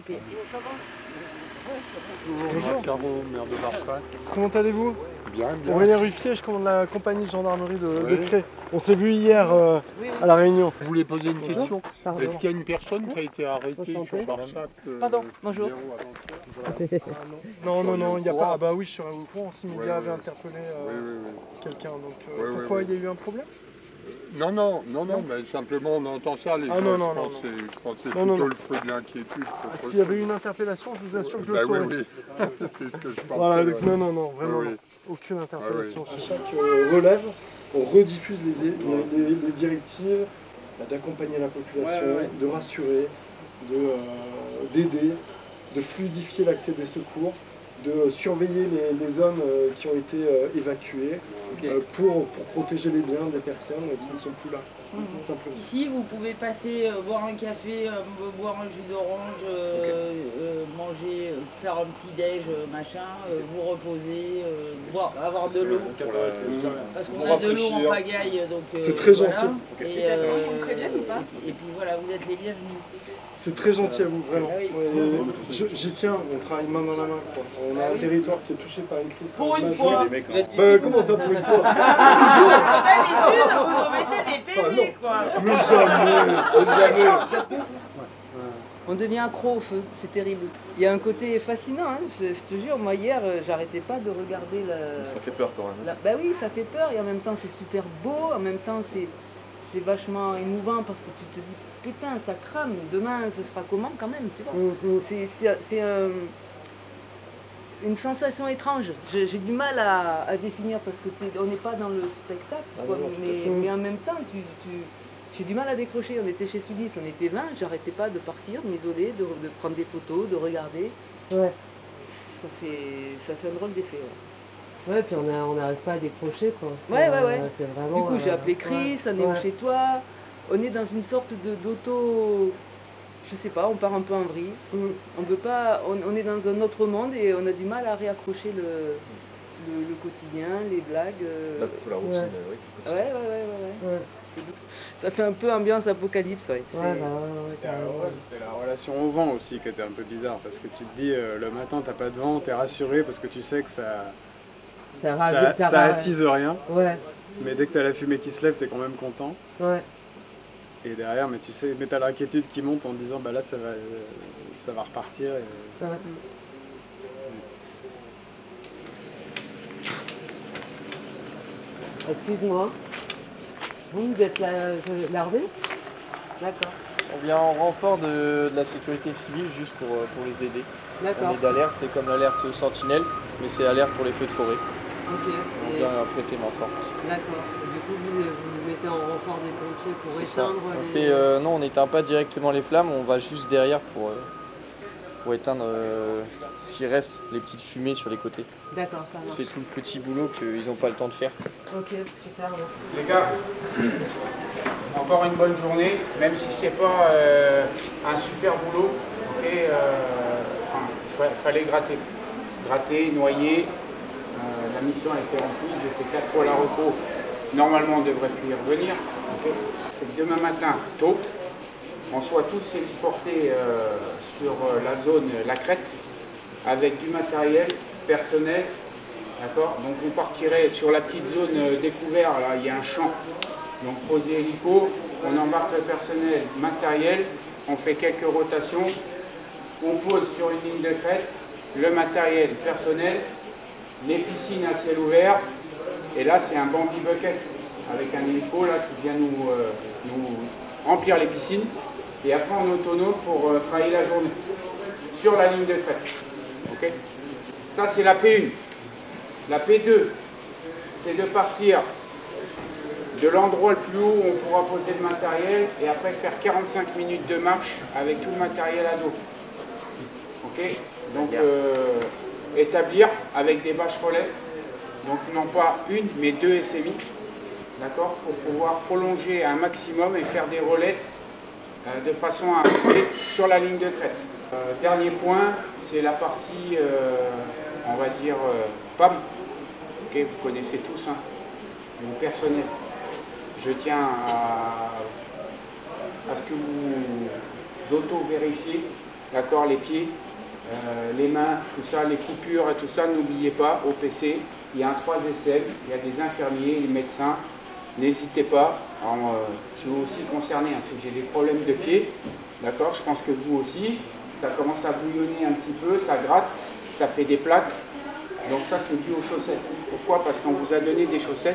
Ok. Bonjour. Caro, maire de Marsac. Comment allez-vous? Bien, bien. Aurélien Ruffier, je commande la compagnie de gendarmerie de Cré. On s'est vu hier à La Réunion. Je voulais poser une question. Pardon. Est-ce qu'il y a une personne qui a été arrêtée sur Marsac Pardon, bonjour. Non, il n'y a pas. Ah bah oui, je serais au courant si Média avait interpellé Oui. quelqu'un. Donc pourquoi il y a eu un problème? Non, mais simplement on entend ça, les gens, je pense que c'est plutôt le fruit de l'inquiétude. S'il y avait eu une interpellation, je vous assure que je le saurais. Oui, c'est ce que je pense. Voilà, donc non, vraiment Oui. aucune interpellation. À chaque relève, on rediffuse les directives d'accompagner la population, de rassurer, d'aider, de fluidifier l'accès des secours, de surveiller les zones qui ont été évacuées pour protéger les biens des personnes qui ne sont plus là, simplement. Ici, vous pouvez passer, boire un café, boire un jus d'orange, manger, faire un petit déj, machin, vous reposer, avoir de l'eau. Parce qu'on a de l'eau en pagaille, donc c'est très gentil. Et puis voilà, vous êtes les bienvenus. C'est très gentil à vous, vraiment. J'y tiens, on travaille main dans la main. Quoi. On a un territoire qui est touché par une crise. Pour une fois. Comment ça, pour une fois? D'habitude, vous mettez des PV, quoi. Mais jamais. On devient accro au feu, c'est terrible. Il y a un côté fascinant, hein. Je te jure, moi hier, j'arrêtais pas de regarder Ça fait peur quand même. Bah oui, ça fait peur et en même temps c'est super beau, en même temps c'est vachement émouvant parce que tu te dis putain ça crame, demain ce sera comment quand même, tu vois. C'est une sensation étrange. J'ai du mal à définir parce que on n'est pas dans le spectacle, quoi, mais en même temps j'ai du mal à décrocher. On était chez Sudis, on était 20, j'arrêtais pas de partir, de m'isoler, de prendre des photos, de regarder. Ouais. Ça fait un drôle d'effet. Ouais, puis on n'arrive pas à décrocher, quoi. Ouais. C'est vraiment, Du coup, j'ai appelé Chris, on est où chez toi? On est dans une sorte d'auto... Je sais pas, on part un peu en vrille. On peut pas... On est dans un autre monde et on a du mal à réaccrocher le quotidien, les blagues. La routine, oui. Ouais. Ça fait un peu ambiance apocalypse, ouais. C'est la relation au vent aussi qui était un peu bizarre, parce que tu te dis, le matin, t'as pas de vent, t'es rassuré parce que tu sais que ça attise rien. Ouais. Mais dès que t'as la fumée qui se lève, t'es quand même content. Ouais. Et derrière, mais tu sais, t'as l'inquiétude qui monte en te disant, bah là, ça va repartir. Et... Ouais. Excuse-moi. Vous êtes l'armée? D'accord. On vient en renfort de la sécurité civile juste pour les aider. D'accord. On est d'alerte, c'est comme l'alerte sentinelle, mais c'est alerte pour les feux de forêt. Ok. On vient prêter main forte. D'accord. Du coup, vous mettez en renfort des pompiers pour éteindre Non, on n'éteint pas directement les flammes, on va juste derrière pour éteindre ce qui reste, les petites fumées sur les côtés. D'accord, ça marche. C'est tout le petit boulot qu'ils n'ont pas le temps de faire. Ok, super, merci. Les gars, encore une bonne journée, même si c'est pas un super boulot, fallait gratter. Gratter, noyer, la mission a été remplie, j'ai fait 4 fois la repos, normalement on devrait plus y revenir. C'est que demain matin, tôt, on soit tous héliportés sur la zone, la crête, avec du matériel personnel. D'accord. Donc vous partirez sur la petite zone découverte, là il y a un champ. Donc posez hélico, on embarque le personnel matériel, on fait quelques rotations, on pose sur une ligne de crête, le matériel personnel, les piscines à ciel ouvert, et là c'est un Bambi bucket avec un hélico là qui vient nous remplir les piscines, et après on est autonome pour travailler la journée sur la ligne de crête. Okay. Ça c'est la P1. La P2, c'est de partir de l'endroit le plus haut où on pourra poser le matériel et après faire 45 minutes de marche avec tout le matériel à dos. Ok. Donc établir avec des bâches relais, donc non pas une mais 2 SMI, d'accord, pour pouvoir prolonger un maximum et faire des relais de façon à arriver sur la ligne de crête. Dernier point, c'est la partie, on va dire, PAM. Okay, vous connaissez tous, hein, mon personnel. Je tiens à ce que vous d'auto-vérifier, d'accord, les pieds, les mains, tout ça, les coupures et tout ça, n'oubliez pas, au PC, il y a un 3SL, il y a des infirmiers, les médecins, n'hésitez pas. Alors, je suis aussi concerné, hein, parce que j'ai des problèmes de pieds, d'accord, je pense que vous aussi, ça commence à bouillonner un petit peu, ça gratte, ça fait des plaques, donc ça c'est dû aux chaussettes. Pourquoi? Parce qu'on vous a donné des chaussettes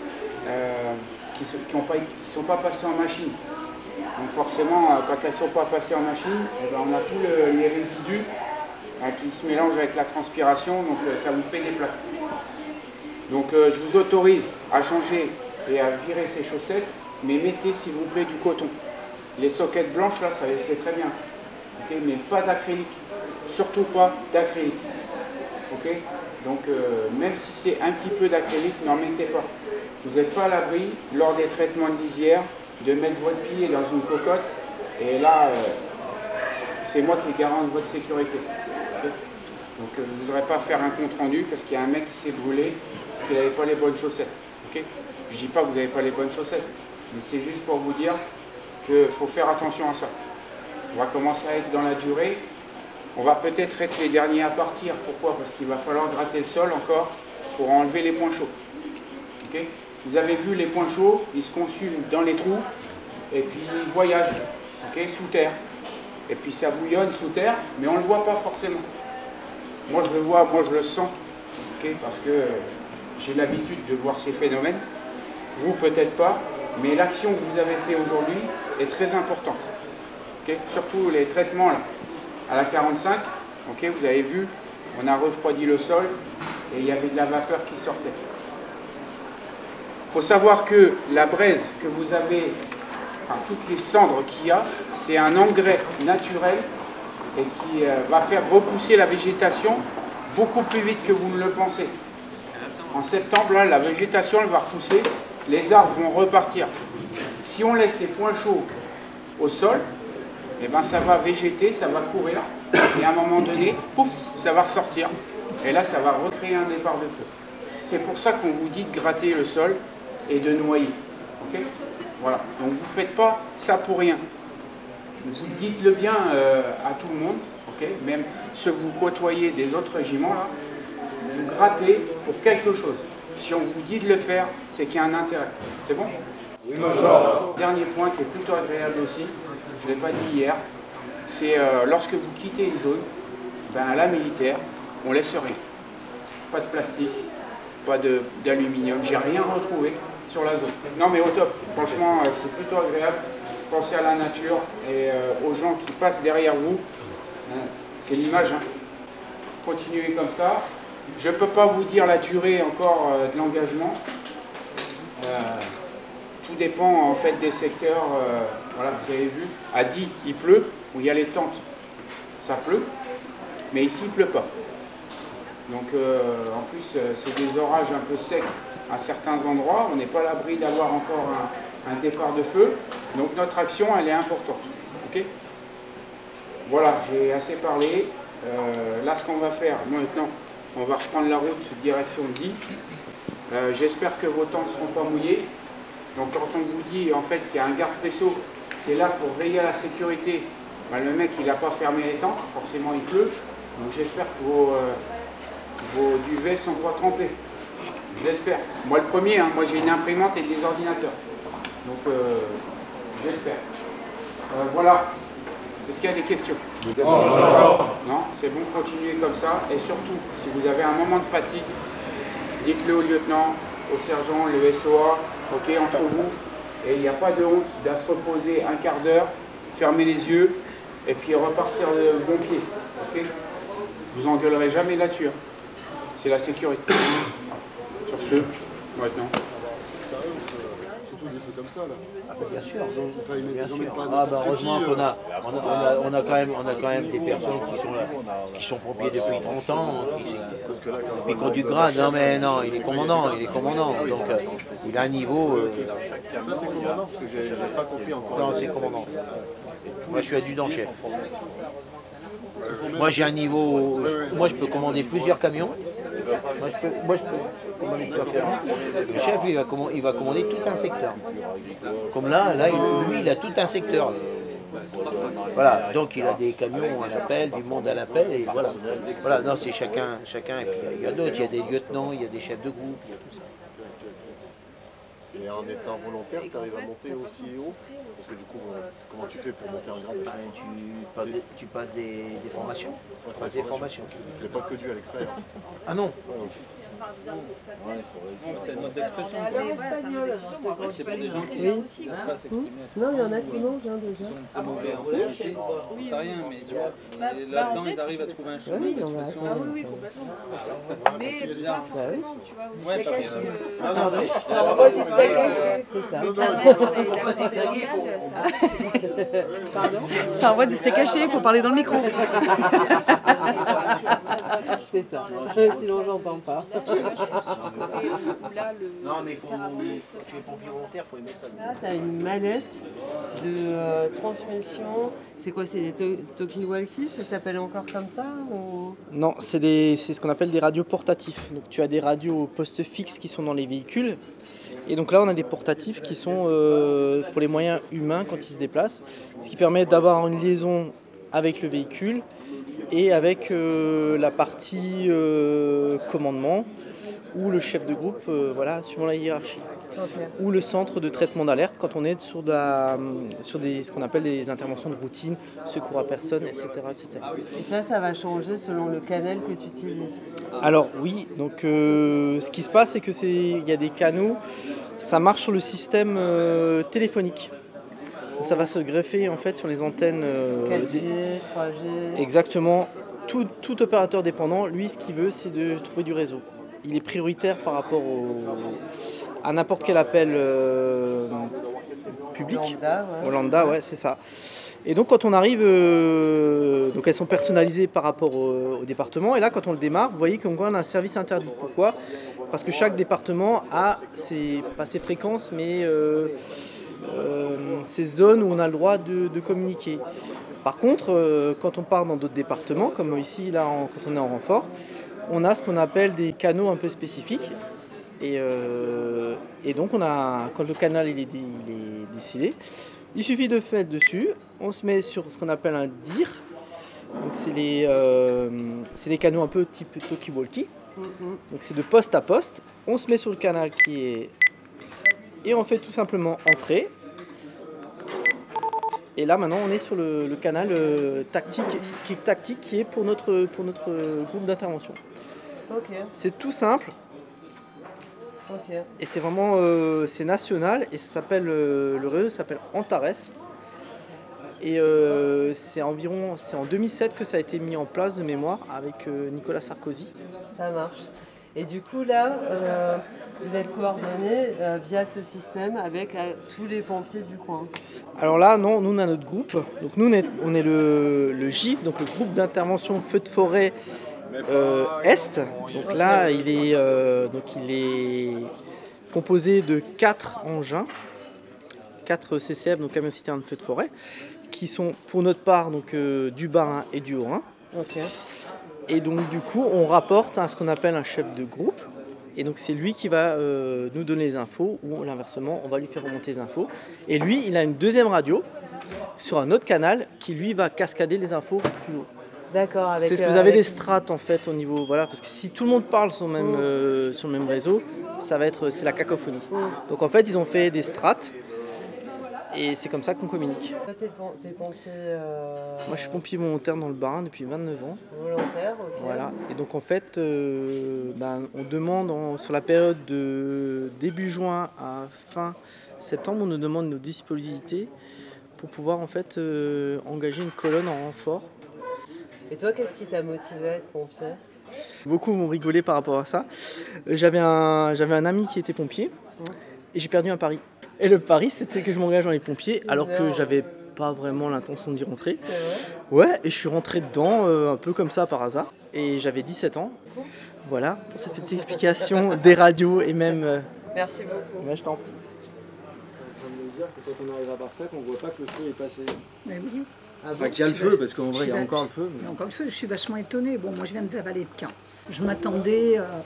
qui ne sont pas passées en machine. Donc forcément, quand elles ne sont pas passées en machine, eh ben, on a tous les résidus qui se mélangent avec la transpiration, donc ça vous fait des plaques. Donc je vous autorise à changer et à virer ces chaussettes, mais mettez s'il vous plaît du coton. Les soquettes blanches là, ça c'est très bien, okay, mais pas d'acrylique, surtout pas d'acrylique. Okay, donc même si c'est un petit peu d'acrylique, n'en mettez pas. Vous n'êtes pas à l'abri lors des traitements de lisière de mettre votre pied dans une cocotte, et là c'est moi qui garant de votre sécurité. Okay, donc vous ne voudrez pas faire un compte rendu parce qu'il y a un mec qui s'est brûlé parce qu'il n'avait pas les bonnes chaussettes. Okay, je ne dis pas que vous n'avez pas les bonnes chaussettes, mais c'est juste pour vous dire qu'il faut faire attention à ça. On va commencer à être dans la durée. On va peut-être être les derniers à partir. Pourquoi? Parce qu'il va falloir gratter le sol encore pour enlever les points chauds. Okay, vous avez vu les points chauds, ils se consument dans les trous et puis ils voyagent, okay, sous terre. Et puis ça bouillonne sous terre, mais on ne le voit pas forcément. Moi je le vois, moi je le sens, okay, parce que j'ai l'habitude de voir ces phénomènes. Vous peut-être pas, mais l'action que vous avez fait aujourd'hui est très importante. Okay, surtout les traitements là, à la 45, okay, vous avez vu, on a refroidi le sol et il y avait de la vapeur qui sortait. Il faut savoir que la braise que vous avez, enfin, toutes les cendres qu'il y a, c'est un engrais naturel et qui va faire repousser la végétation beaucoup plus vite que vous ne le pensez. En septembre, là, la végétation elle va repousser, les arbres vont repartir. Si on laisse les points chauds au sol, eh ben, ça va végéter, ça va courir, et à un moment donné, pouf, ça va ressortir. Et là, ça va recréer un départ de feu. C'est pour ça qu'on vous dit de gratter le sol et de noyer. Okay, voilà. Donc vous ne faites pas ça pour rien. Vous dites-le bien à tout le monde, okay, même ceux que vous côtoyez des autres régiments, là, vous grattez pour quelque chose. Si on vous dit de le faire, c'est qu'il y a un intérêt. C'est bon? Oui, major. Dernier point qui est plutôt agréable aussi, je ne l'ai pas dit hier, c'est lorsque vous quittez une zone, ben, à la militaire, on laisse rien. Pas de plastique, pas d'aluminium, j'ai rien retrouvé sur la zone. Non mais au top, franchement c'est plutôt agréable. Pensez à la nature et aux gens qui passent derrière vous. C'est l'image, hein. Continuez comme ça. Je ne peux pas vous dire la durée encore de l'engagement. Tout dépend en fait des secteurs. Voilà, vous avez vu, à Die il pleut, où il y a les tentes, ça pleut, mais ici il ne pleut pas. Donc en plus c'est des orages un peu secs à certains endroits, on n'est pas à l'abri d'avoir encore un départ de feu, donc notre action elle est importante. Okay, voilà, j'ai assez parlé. Là ce qu'on va faire, maintenant on va reprendre la route direction Die. J'espère que vos tentes ne seront pas mouillées. Donc quand on vous dit en fait qu'il y a un garde-faisceau qui est là pour veiller à la sécurité, ben, le mec il n'a pas fermé les tentes, forcément il pleut, donc j'espère que vos duvets ne sont pas trempés. J'espère. Moi le premier, hein, moi j'ai une imprimante et des ordinateurs. Donc j'espère. Voilà. Est-ce qu'il y a des questions? Non, c'est bon, continuez comme ça. Et surtout, si vous avez un moment de fatigue, dites-le au lieutenant, au sergent, le SOA, ok, entre vous. Et il n'y a pas de honte d'à se reposer un quart d'heure, fermer les yeux et puis repartir de bon pied. Okay, vous engueulerez jamais là-dessus. Hein. C'est la sécurité. Sur ce, maintenant. Surtout des feux comme ça là. Ah bah bien sûr. Bien sûr. Heureusement qu'on a quand même des personnes qui sont là, qui sont pompiers depuis 30 ans, qui ont du grade. Non mais non, il est commandant. Donc il a un niveau. Ça c'est commandant parce que j'ai pas compris encore. Non, c'est commandant. Moi je suis adjudant-chef. Moi j'ai un niveau. Moi je peux commander plusieurs camions. Moi je peux commander plusieurs camions. Le chef il va commander tout un secteur. Comme là lui il a tout un secteur. Voilà, donc il a des camions à l'appel, du monde à l'appel, et voilà. Voilà, non, c'est chacun, et puis il y a d'autres, il y a des lieutenants, il y a des chefs de groupe, il y a tout ça. Et en étant volontaire, tu arrives à monter aussi haut? Parce que du coup, comment tu fais pour monter en grade? Tu passes des formations. Des formations. C'est pas que dû à l'expérience. Ah non. C'est une mode d'expression. C'est pour des gens qui ne savent pas s'exprimer. Non, il y en a qui mangent déjà. Ils sont mauvais en société. On sait rien, mais tu vois. Et là-dedans, ils arrivent à trouver un chemin d'expression. Ah oui, complètement. Mais pas forcément, tu vois, aussi. Ouais, Ça envoie du steak haché, c'est ça. Pardon. Ça envoie du steak haché, il faut parler dans le micro. C'est ça. Sinon, j'entends pas. Non, mais il faut, quand tu es pompier volontaire, il faut aimer ça. Là, tu as une manette de transmission. C'est quoi? C'est des talkie-walkie? Ça s'appelle encore comme ça ou... Non, c'est ce qu'on appelle des radios portatifs. Donc, tu as des radios au poste fixe qui sont dans les véhicules. Et donc là, on a des portatifs qui sont pour les moyens humains quand ils se déplacent. Ce qui permet d'avoir une liaison avec le véhicule et avec la partie commandement ou le chef de groupe, voilà, suivant la hiérarchie. Okay. Ou le centre de traitement d'alerte quand on est sur ce qu'on appelle des interventions de routine, secours à personne, etc. etc. Et ça va changer selon le canal que tu utilises? Alors oui, donc ce qui se passe, c'est qu'il y a des canaux, ça marche sur le système téléphonique. Donc ça va se greffer en fait sur les antennes 4G, 3G. Exactement. Tout opérateur dépendant, lui, ce qu'il veut, c'est de trouver du réseau. Il est prioritaire par rapport à n'importe quel appel public. Lambda, ouais. Au lambda, ouais, c'est ça. Et donc quand on arrive, donc elles sont personnalisées par rapport au département. Et là, quand on le démarre, vous voyez qu'on a un service interdit. Pourquoi? Parce que chaque département a pas ses fréquences, mais ces zones où on a le droit de communiquer. Par contre, quand on part dans d'autres départements, comme ici, là, quand on est en renfort, on a ce qu'on appelle des canaux un peu spécifiques. Et donc, quand le canal il est décidé, il suffit de faire dessus. On se met sur ce qu'on appelle un DIR. Donc, c'est les canaux un peu type talkie-walkie. Donc, c'est de poste à poste. On se met sur le canal et on fait tout simplement entrer. Et là, maintenant, on est sur le canal tactique qui est pour notre groupe d'intervention. Okay. C'est tout simple. Okay. Et c'est vraiment c'est national et ça s'appelle le réseau s'appelle Antares. Et c'est en 2007 que ça a été mis en place de mémoire avec Nicolas Sarkozy. Ça marche. Et du coup là, vous êtes coordonnés via ce système avec tous les pompiers du coin. Alors là, non, nous on a notre groupe. Donc nous on est le GIF, donc le groupe d'intervention feu de forêt Est. Donc là, il est composé de 4 engins, 4 CCF, donc camions citernes feu de forêt, qui sont pour notre part donc du Bas-Rhin et du Haut-Rhin. Okay. Et donc du coup, on rapporte à ce qu'on appelle un chef de groupe. Et donc c'est lui qui va nous donner les infos, ou l'inversement, on va lui faire remonter les infos. Et lui, il a une deuxième radio sur un autre canal qui lui va cascader les infos plus haut. D'accord. C'est ce que vous avez des strates en fait au niveau, voilà, parce que si tout le monde parle sur le même réseau, c'est la cacophonie. Donc en fait, ils ont fait des strates. Et c'est comme ça qu'on communique. Toi, t'es pompier... Moi, je suis pompier volontaire dans le Bas-Rhin depuis 29 ans. Volontaire, ok. Voilà. Et donc, en fait, on demande sur la période de début juin à fin septembre, on nous demande nos disponibilités pour pouvoir, en fait, engager une colonne en renfort. Et toi, qu'est-ce qui t'a motivé à être pompier? Beaucoup m'ont rigolé par rapport à ça. J'avais un ami qui était pompier et j'ai perdu un pari. Et le pari, c'était que je m'engage dans les pompiers, alors que j'avais pas vraiment l'intention d'y rentrer. Ouais, et je suis rentré dedans, un peu comme ça par hasard. Et j'avais 17 ans. Voilà, pour cette petite explication des radios et même... Merci beaucoup. Mais je t'en prie. Je viens de me dire que quand on arrive à Barsac, on voit pas que le feu est passé. Mais oui. Enfin, qu'il y a le feu, parce qu'en vrai, il y a encore le feu. Il y a encore le feu, je suis vachement étonnée. Bon, moi, je viens de la vallée de Caen. Je m'attendais à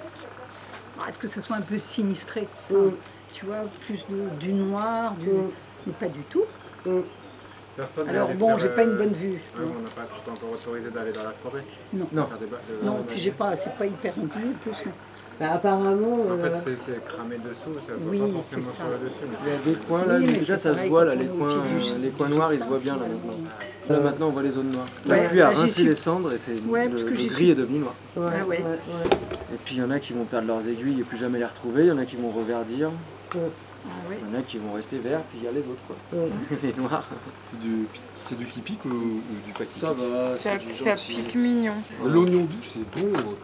ce que ça soit un peu sinistré. Tu vois, plus du noir, mais pas du tout. Alors bon, j'ai pas une bonne vue. On n'a pas encore autorisé d'aller dans la forêt. Non. Non, puis j'ai pas, c'est pas hyper rempli en plus. Bah, apparemment. En fait, c'est cramé dessous, ça va pas forcément sur le dessus. Il y a des coins là, déjà ça se voit là, les coins noirs ils se voient bien là maintenant. Là maintenant on voit les zones noires. La pluie a rincé les cendres et le gris est devenu noir. Et puis il y en a qui vont perdre leurs aiguilles et plus jamais les retrouver, il y en a qui vont reverdir. Il y en a qui vont rester verts, puis il y a les autres quoi. Les noirs. C'est du qui pique ou du pas qui pique? Ça va. Ça pique mignon. L'oignon doux c'est bon quand même.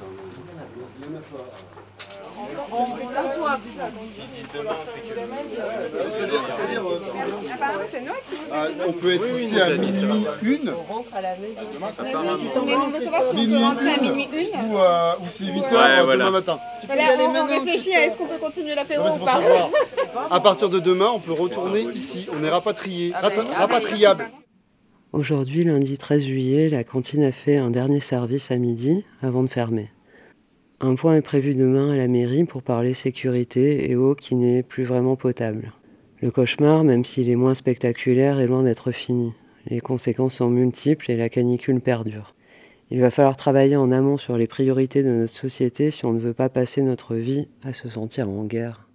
On peut être ici à minuit 1. On rentre à la maison. Mais on veut savoir si on peut rentrer à minuit 1 ou c'est 8h demain matin. On réfléchit à est-ce qu'on peut continuer l'apéro ou pas. À partir de demain, on peut retourner ici. On est rapatriable. Aujourd'hui, lundi 13 juillet, la cantine a fait un dernier service à midi avant de fermer. Un point est prévu demain à la mairie pour parler sécurité et eau qui n'est plus vraiment potable. Le cauchemar, même s'il est moins spectaculaire, est loin d'être fini. Les conséquences sont multiples et la canicule perdure. Il va falloir travailler en amont sur les priorités de notre société si on ne veut pas passer notre vie à se sentir en guerre.